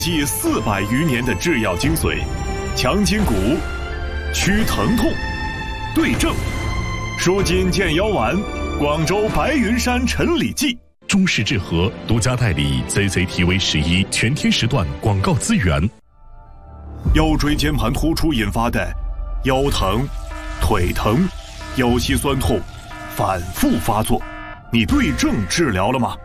继400余年的制药精髓，强筋骨，祛疼痛，对症，舒筋健腰丸，广州白云山陈李济。 中式治和独家代理 CCTV11全天时段广告资源。 腰椎间盘突出引发的腰疼、腿疼、腰膝酸痛反复发作，你对症治疗了吗？